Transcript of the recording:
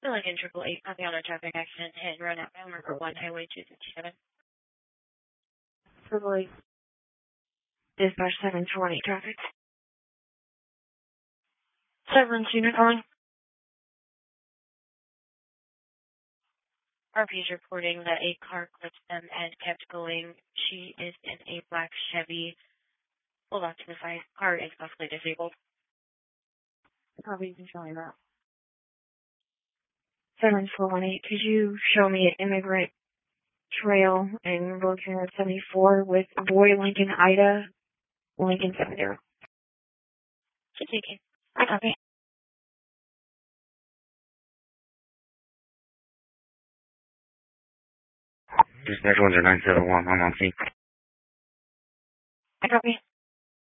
Lincoln 888, copy on a traffic accident, hit and run at mile marker 1, highway 267. Triple dispatch 720 traffic. Severance unit calling. RP is reporting that a car clipped them and kept going. She is in a black Chevy. Hold on to the side. Car is possibly disabled. Probably showing that. 7418, could you show me an immigrant trail in Road 74 with Boy Lincoln Ida, Lincoln 70? Should take it. I copy. Dispatch 971, I'm on scene. I copy.